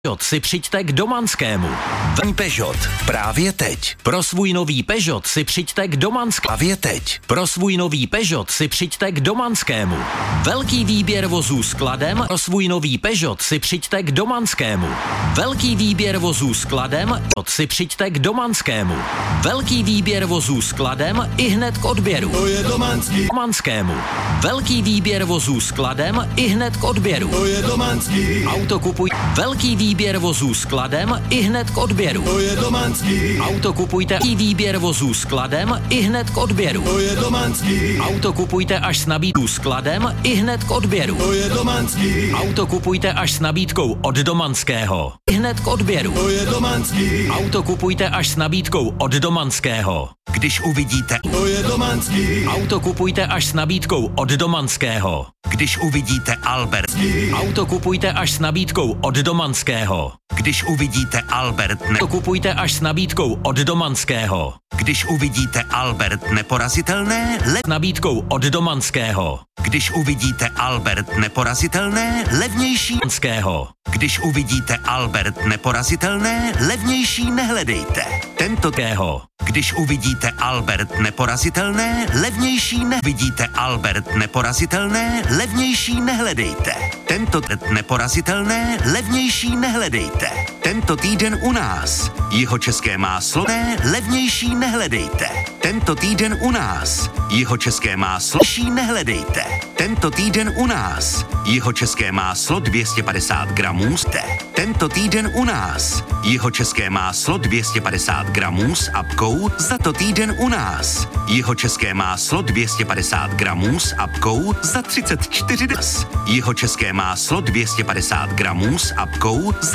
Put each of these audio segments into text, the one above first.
Peugeot si přijďte k Domanskému. Peugeot. Právě teď. Pro svůj nový Peugeot si přijďte k Domanskému. Právě teď. Pro svůj nový Peugeot si přijďte k Domanskému. Velký výběr vozů s kladem. Pro svůj nový Peugeot si přijďte k Domanskému. Velký výběr vozů s kladem. Si přijďte k Domanskému. Velký výběr vozů s kladem i hned k odběru. To je Domanský. Domanskému. Velký výběr vozů s kladem i hned k odběru. To je Domanský. Auto kupuj. Velký výběr vozů s kladem i hned k odběru. To je Domanský. Auto kupujte. Výběr vozů s kladem i hned k odběru. To je Domanský. Auto kupujte až s nabídkou s kladem i hned k odběru. To je Domanský. Auto kupujte až s nabídkou od Domanského. I hned k odběru. To je Domanský. Auto kupujte až s nabídkou od Domanského. Když uvidíte, To je Domanský. Auto kupujte až s nabídkou od Domanského. když uvidíte Albert, Auto kupujte až s nabídkou od Domanského. když uvidíte Albert, Auto kupujte až s nabídkou od Domanského. když uvidíte Albert neporazitelné, S nabídkou od Domanského. když uvidíte Albert neporazitelné, levnější, Domanského. když uvidíte Albert neporazitelné, levnější nehledejte. Tento Kého. Když uvidíte Albert neporazitelné, levnější vidíte Albert neporazitelné, levnější nehledejte. Tento neporazitelné, levnější nehledejte. Tento týden u nás. Jihočeské máslo levnější nehledejte. Tento týden u nás. Jihočeské máslo nehledejte. Tento týden u nás. Jihočeské máslo 250 gramů jste. Tento týden u nás. Jihočeské máslo 250 gramů s apkou za to týden u nás. Jihočeské máslo 250 gramů s apkou za 34 des. Jihočeské máslo 250 gramů s apkou za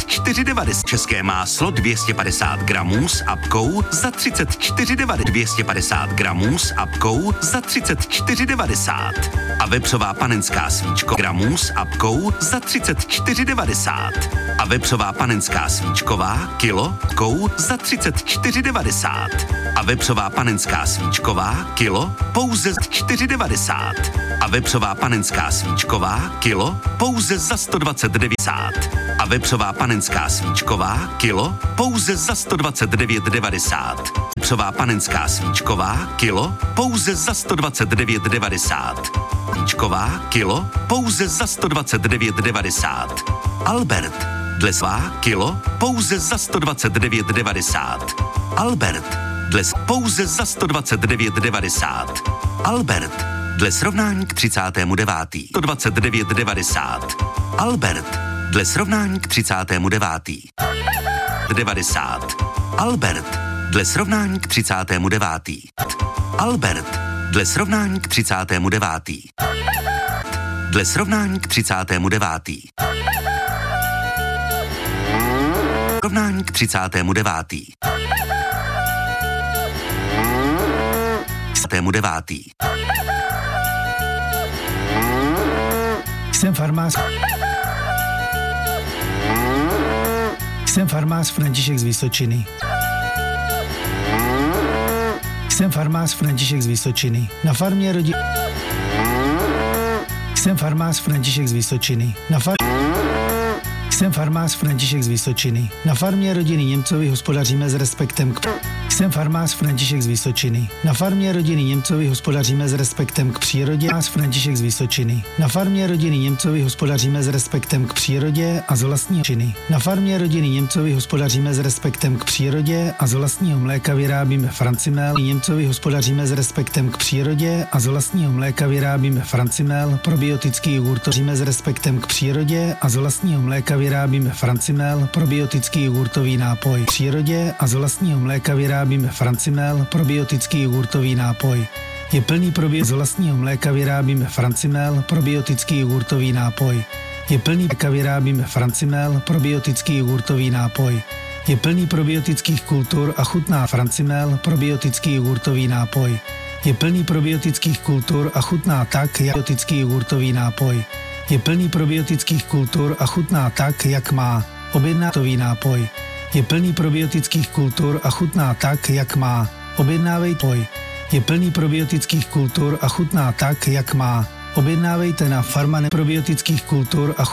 34,90. České máslo 250 gramů s apkou za 34,90. 250 gramů s apkou za 34,90. A vepřová panenská svíčko gramů s apkou za 34,90. A vepřová panenská svíčková kilo za 34,90. A vepřová panenská svíčková kilo pouze za 4,90. A vepřová panenská svíčková kilo pouze za 129,90. A vepřová panenská svíčková kilo pouze za 129,90. Vepřová panenská svíčková kilo pouze za 129,90. Svíčková kilo pouze za 129,90. Albert dle svá kilo pouze za 129,90. Albert dle pouze za 129,90. Albert dle srovnání k 39. 129,90. Albert dle srovnání k 39. 90. Albert dle srovnání k 39. Albert dle srovnání k 39. Dle srovnání k 39. Srovnání k 39. 39. Jsem farmář František z Vysočiny. Jsem farmář František z Vysočiny. Na farmě rodí. Jsem farmář František z Vysočiny. Jsem farmář František z Vysočiny. Na farmě rodiny Němcovi hospodaříme s respektem k... Jsem farmář František z Vysočiny. Na farmě rodiny Němcovi hospodaříme s respektem k přírodě a František z Vysočiny. Na farmě rodiny Němcovi hospodaříme s respektem k přírodě a z vlastního činy. Na farmě rodiny Němcovi hospodaříme s respektem k přírodě a z vlastního mléka vyrábíme Francimel. Němcovi hospodaříme s respektem k přírodě a z vlastního mléka vyrábíme Francimel. Probiotický jogurt hospodaříme s respektem k přírodě a z vlastního mléka vyrábíme Francimel. Probiotický jogurtový nápoj. V přírodě a z vlastního mléka vyrábíme Francimel, probiotický jogurtový nápoj. Je plný z vlastního mléka vyrábíme Francimel, probiotický jogurtový nápoj. Je plný mléka vyrábíme Francimel, probiotický jogurtový nápoj. Je plný probiotických kultur a chutná Francimel, probiotický jogurtový nápoj. Je plný probiotických kultur a chutná tak, jak probiotický jogurtový nápoj. Je plný probiotických kultur a chutná tak, jak má. Objednátový nápoj. Je plný probiotických kultur a chutná tak, jak má. Objednávej poj. Je plný probiotických kultur a chutná tak, jak má. Objednávejte na Farma probiotických kultur a